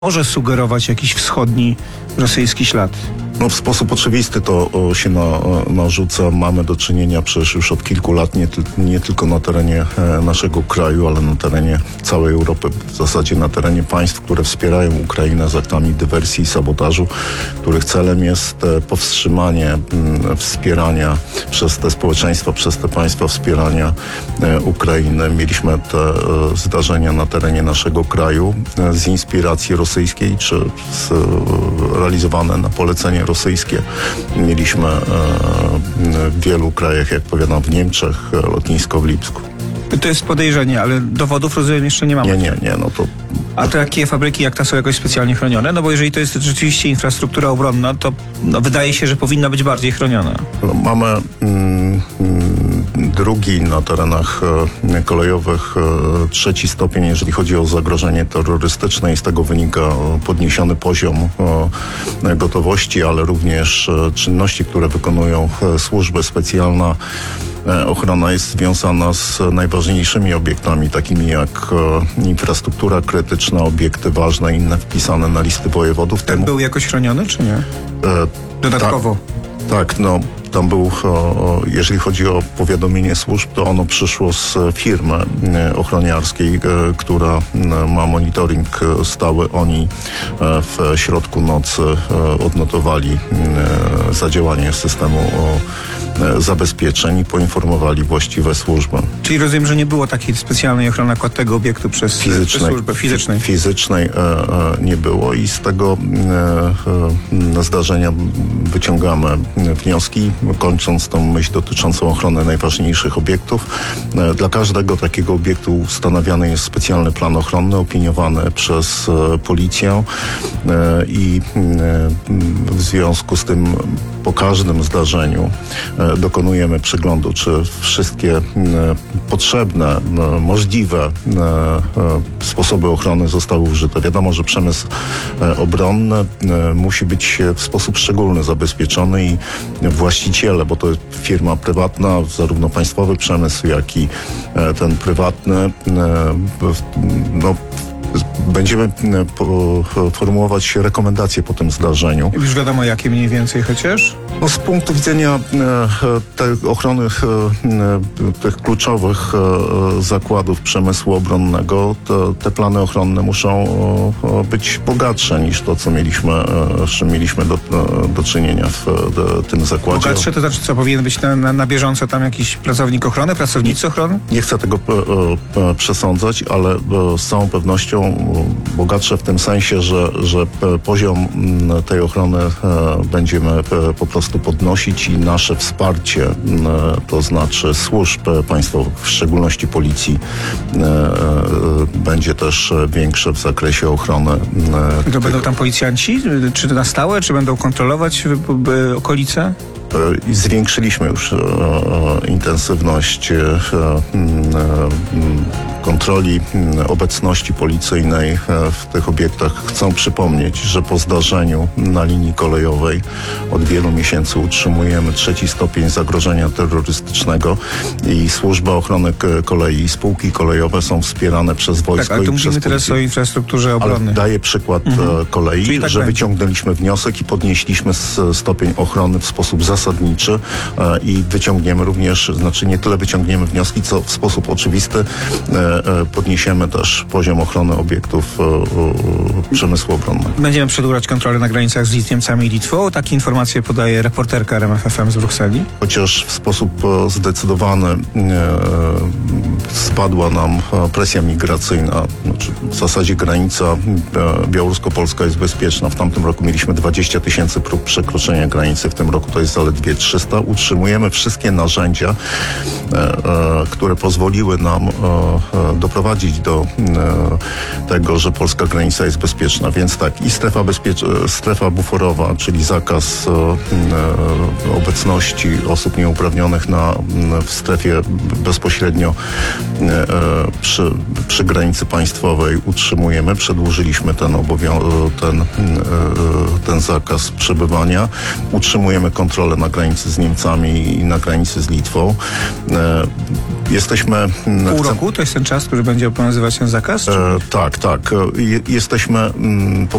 może sugerować jakiś wschodni rosyjski ślad? No, w sposób oczywisty to się narzuca. Mamy do czynienia przecież już od kilku lat nie tylko na terenie naszego kraju, ale na terenie całej Europy, w zasadzie na terenie państw, które wspierają Ukrainę z aktami dywersji i sabotażu, których celem jest powstrzymanie wspierania przez te społeczeństwa, przez te państwa wspierania Ukrainy. Mieliśmy te zdarzenia na terenie naszego kraju z inspiracji rosyjskiej, czy realizowane na polecenie rosyjskie. Mieliśmy w wielu krajach, jak powiadam, w Niemczech, lotnisko w Lipsku. To jest podejrzenie, ale dowodów, rozumiem, jeszcze nie mamy. Nie, no to... A takie fabryki jak ta są jakoś specjalnie chronione? No bo jeżeli to jest rzeczywiście infrastruktura obronna, to wydaje się, że powinna być bardziej chroniona. No, mamy drugi na terenach kolejowych, trzeci stopień, jeżeli chodzi o zagrożenie terrorystyczne i z tego wynika podniesiony poziom gotowości, ale również czynności, które wykonują służby specjalne. Ochrona jest związana z najważniejszymi obiektami, takimi jak infrastruktura krytyczna, obiekty ważne, inne wpisane na listy wojewodów. Ten był jakoś chroniony, czy nie? Dodatkowo? Tak, no tam był, jeżeli chodzi o powiadomienie służb, to ono przyszło z firmy ochroniarskiej, która ma monitoring stały. Oni w środku nocy odnotowali zadziałanie systemu zabezpieczeń i poinformowali właściwe służby. Czyli rozumiem, że nie było takiej specjalnej ochrony tego obiektu przez służbę fizycznej? Fizycznej nie było i z tego zdarzenia wyciągamy wnioski, kończąc tą myśl dotyczącą ochrony najważniejszych obiektów. Dla każdego takiego obiektu ustanawiany jest specjalny plan ochronny, opiniowany przez policję i w związku z tym po każdym zdarzeniu dokonujemy przeglądu, czy wszystkie potrzebne, możliwe sposoby ochrony zostały użyte. Wiadomo, że przemysł obronny musi być w sposób szczególny zabezpieczony i właściciele, bo to jest firma prywatna, zarówno państwowy przemysł, jak i ten prywatny, będziemy formułować rekomendacje po tym zdarzeniu. Już wiadomo, jakie mniej więcej chociaż? No, z punktu widzenia tej ochrony tych kluczowych zakładów przemysłu obronnego, te plany ochronne muszą być bogatsze niż to, co mieliśmy do czynienia w tym zakładzie. Bogatsze to znaczy co? Powinien być na bieżąco tam jakiś pracownik ochrony, pracownicy ochrony? Nie chcę tego przesądzać, ale z całą pewnością bogatsze w tym sensie, że poziom tej ochrony będziemy po prostu podnosić i nasze wsparcie, to znaczy służb państwowych, w szczególności policji, będzie też większe w zakresie ochrony. To będą tam policjanci? Czy na stałe? Czy będą kontrolować okolice? Zwiększyliśmy już intensywność kontroli obecności policyjnej w tych obiektach. Chcę przypomnieć, że po zdarzeniu na linii kolejowej od wielu miesięcy utrzymujemy trzeci stopień zagrożenia terrorystycznego i Służba Ochrony Kolei i spółki kolejowe są wspierane przez wojsko. Tak, ale tu i przez mówimy teraz o infrastrukturze obronnej. Ale daję przykład kolei, tak że wyciągnęliśmy wniosek i podnieśliśmy stopień ochrony w sposób zasadniczy i wyciągniemy również, znaczy nie tyle wyciągniemy wnioski, co w sposób oczywisty podniesiemy też poziom ochrony obiektów przemysłu obronnego. Będziemy przedłużać kontrolę na granicach z Niemcami i Litwą. Takie informacje podaje reporterka RMF FM z Brukseli. Chociaż w sposób zdecydowany spadła nam presja migracyjna. Znaczy, w zasadzie granica białorusko-polska jest bezpieczna. W tamtym roku mieliśmy 20 000 prób przekroczenia granicy. W tym roku to jest zaledwie 300. Utrzymujemy wszystkie narzędzia, które pozwoliły nam doprowadzić do tego, że polska granica jest bezpieczna. Więc tak, i strefa buforowa, czyli zakaz obecności osób nieuprawnionych w strefie bezpośrednio przy granicy państwowej utrzymujemy. Przedłużyliśmy ten zakaz przebywania. Utrzymujemy kontrolę na granicy z Niemcami i na granicy z Litwą. Jesteśmy... Pół roku to jest ten czas? czas, który będzie obowiązywać ten zakaz? Czy... Tak. Jesteśmy